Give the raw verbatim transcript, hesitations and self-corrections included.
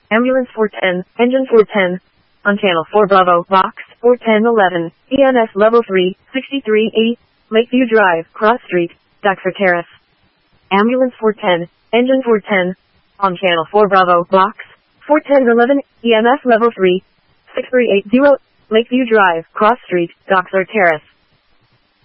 Ambulance four ten, engine four ten. On channel four Bravo, box four ten eleven, E M S level three, sixty-three eighty, Lakeview Drive, Cross Street, Doxer Terrace. Ambulance four ten, engine four ten. On channel four Bravo, box four ten eleven, E M S level three, six three eight zero, Lakeview Drive, Cross Street, Doxer Terrace.